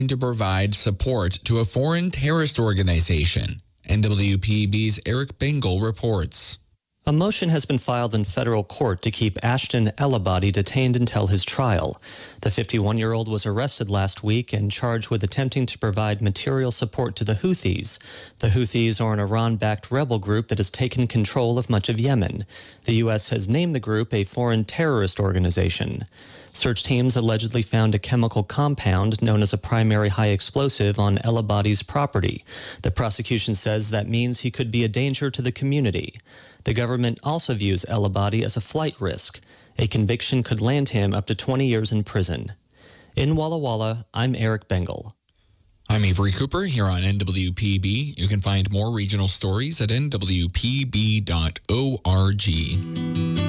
to provide support to a foreign terrorist organization. NWPB's Eric Bengal reports. A motion has been filed in federal court to keep Ashton Elabadi detained until his trial. The 51-year-old was arrested last week and charged with attempting to provide material support to the Houthis. The Houthis are an Iran-backed rebel group that has taken control of much of Yemen. The U.S. has named the group a foreign terrorist organization. Search teams allegedly found a chemical compound known as a primary high explosive on Elabadi's property. The prosecution says that means he could be a danger to the community. The government also views Elabadi as a flight risk. A conviction could land him up to 20 years in prison. In Walla Walla, I'm Eric Bengal. I'm Avery Cooper here on NWPB. You can find more regional stories at nwpb.org.